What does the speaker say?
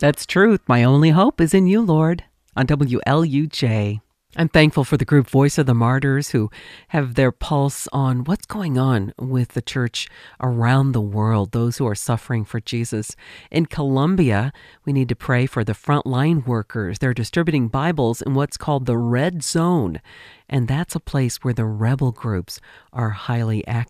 That's truth. My only hope is in you, Lord. On WLUJ. I'm thankful for the group Voice of the Martyrs who have their pulse on what's going on with the church around the world, those who are suffering for Jesus. In Colombia, we need to pray for the frontline workers. They're distributing Bibles in what's called the Red Zone, and that's a place where the rebel groups are highly active.